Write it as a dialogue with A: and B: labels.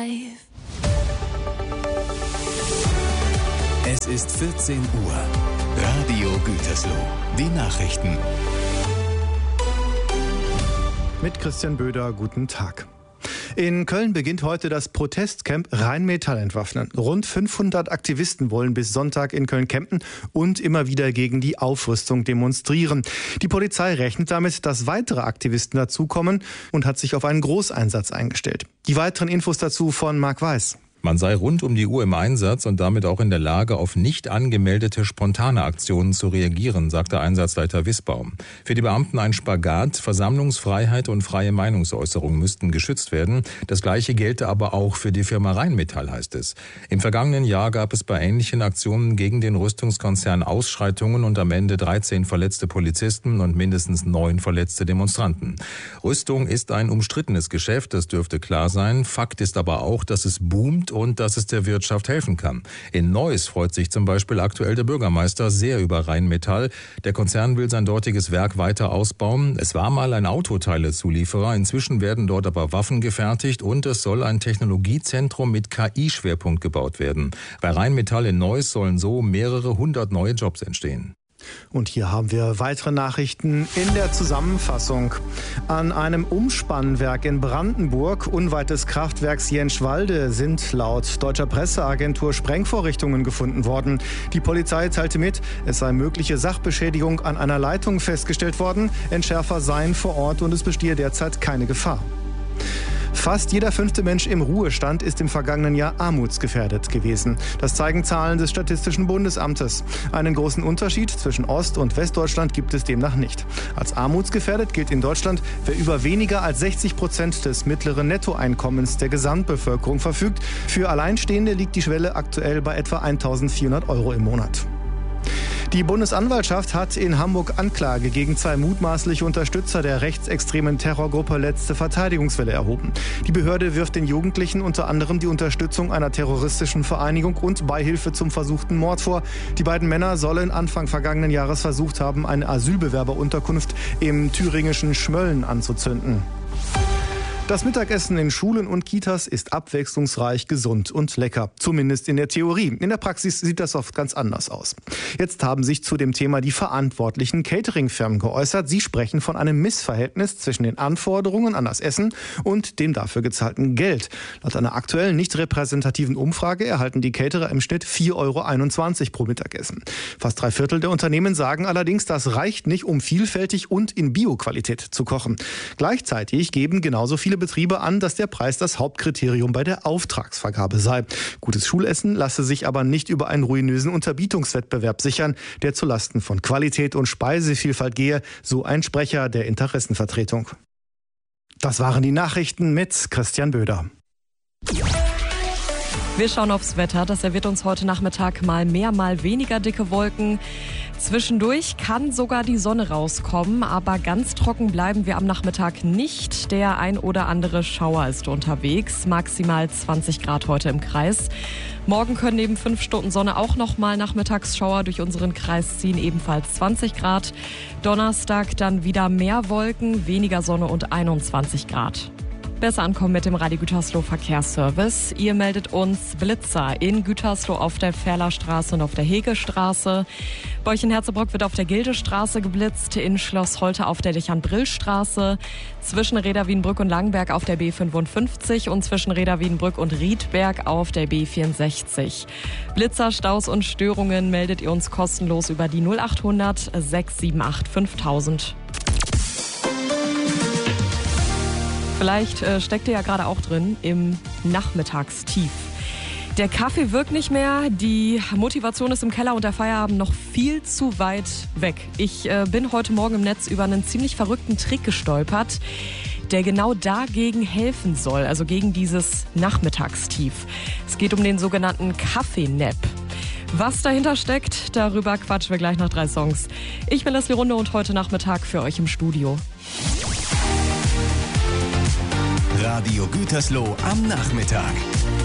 A: Es ist 14 Uhr. Radio Gütersloh. Die Nachrichten.
B: Mit Christian Böder, guten Tag. In Köln beginnt heute das Protestcamp Rheinmetall entwaffnen. Rund 500 Aktivisten wollen bis Sonntag in Köln campen und immer wieder gegen die Aufrüstung demonstrieren. Die Polizei rechnet damit, dass weitere Aktivisten dazukommen und hat sich auf einen Großeinsatz eingestellt. Die weiteren Infos dazu von Marc Weiß.
C: Man sei rund um die Uhr im Einsatz und damit auch in der Lage, auf nicht angemeldete spontane Aktionen zu reagieren, sagte Einsatzleiter Wissbaum. Für die Beamten ein Spagat, Versammlungsfreiheit und freie Meinungsäußerung müssten geschützt werden. Das Gleiche gelte aber auch für die Firma Rheinmetall, heißt es. Im vergangenen Jahr gab es bei ähnlichen Aktionen gegen den Rüstungskonzern Ausschreitungen und am Ende 13 verletzte Polizisten und mindestens 9 verletzte Demonstranten. Rüstung ist ein umstrittenes Geschäft, das dürfte klar sein. Fakt ist aber auch, dass es boomt und dass es der Wirtschaft helfen kann. In Neuss freut sich zum Beispiel aktuell der Bürgermeister sehr über Rheinmetall. Der Konzern will sein dortiges Werk weiter ausbauen. Es war mal ein Autoteilezulieferer, inzwischen werden dort aber Waffen gefertigt und es soll ein Technologiezentrum mit KI-Schwerpunkt gebaut werden. Bei Rheinmetall in Neuss sollen so mehrere 100 neue Jobs entstehen.
B: Und hier haben wir weitere Nachrichten in der Zusammenfassung. An einem Umspannwerk in Brandenburg, unweit des Kraftwerks Jenschwalde, sind laut deutscher Presseagentur Sprengvorrichtungen gefunden worden. Die Polizei teilte mit, es sei mögliche Sachbeschädigung an einer Leitung festgestellt worden. Entschärfer seien vor Ort und es bestehe derzeit keine Gefahr. Fast jeder 5. Mensch im Ruhestand ist im vergangenen Jahr armutsgefährdet gewesen. Das zeigen Zahlen des Statistischen Bundesamtes. Einen großen Unterschied zwischen Ost- und Westdeutschland gibt es demnach nicht. Als armutsgefährdet gilt in Deutschland, wer über weniger als 60% des mittleren Nettoeinkommens der Gesamtbevölkerung verfügt. Für Alleinstehende liegt die Schwelle aktuell bei etwa 1.400 € im Monat. Die Bundesanwaltschaft hat in Hamburg Anklage gegen 2 mutmaßliche Unterstützer der rechtsextremen Terrorgruppe Letzte Verteidigungswelle erhoben. Die Behörde wirft den Jugendlichen unter anderem die Unterstützung einer terroristischen Vereinigung und Beihilfe zum versuchten Mord vor. Die beiden Männer sollen Anfang vergangenen Jahres versucht haben, eine Asylbewerberunterkunft im thüringischen Schmölln anzuzünden. Das Mittagessen in Schulen und Kitas ist abwechslungsreich, gesund und lecker. Zumindest in der Theorie. In der Praxis sieht das oft ganz anders aus. Jetzt haben sich zu dem Thema die verantwortlichen Catering-Firmen geäußert. Sie sprechen von einem Missverhältnis zwischen den Anforderungen an das Essen und dem dafür gezahlten Geld. Laut einer aktuellen, nicht repräsentativen Umfrage erhalten die Caterer im Schnitt 4,21 € pro Mittagessen. Fast 3/4 der Unternehmen sagen allerdings, das reicht nicht, um vielfältig und in Bioqualität zu kochen. Gleichzeitig geben genauso viele Betriebe an, dass der Preis das Hauptkriterium bei der Auftragsvergabe sei. Gutes Schulessen lasse sich aber nicht über einen ruinösen Unterbietungswettbewerb sichern, der zulasten von Qualität und Speisevielfalt gehe, so ein Sprecher der Interessenvertretung. Das waren die Nachrichten mit Christian Böder.
D: Wir schauen aufs Wetter. Das serviert uns heute Nachmittag mal mehr, mal weniger dicke Wolken. Zwischendurch kann sogar die Sonne rauskommen, aber ganz trocken bleiben wir am Nachmittag nicht. Der ein oder andere Schauer ist unterwegs. Maximal 20 Grad heute im Kreis. Morgen können neben 5 Stunden Sonne auch noch mal Nachmittagsschauer durch unseren Kreis ziehen, ebenfalls 20 Grad. Donnerstag dann wieder mehr Wolken, weniger Sonne und 21 Grad. Besser ankommen mit dem Radio Gütersloh Verkehrsservice. Ihr meldet uns Blitzer in Gütersloh auf der Ferlerstraße und auf der Hegestraße. Bei euch in Herzebrock wird auf der Gildestraße geblitzt, in Schloss Holte auf der Lichern-Brill-Straße, zwischen Reda-Wienbrück und Langenberg auf der B55 und zwischen Reda-Wienbrück und Riedberg auf der B64. Blitzer, Staus und Störungen meldet ihr uns kostenlos über die 0800 678 5000. Vielleicht steckt ihr ja gerade auch drin im Nachmittagstief. Der Kaffee wirkt nicht mehr, die Motivation ist im Keller und der Feierabend noch viel zu weit weg. Ich bin heute Morgen im Netz über einen ziemlich verrückten Trick gestolpert, der genau dagegen helfen soll, also gegen dieses Nachmittagstief. Es geht um den sogenannten Kaffee-Nap. Was dahinter steckt, darüber quatschen wir gleich nach 3 Songs. Ich bin Leslie Runde und heute Nachmittag für euch im Studio.
A: Radio Gütersloh am Nachmittag.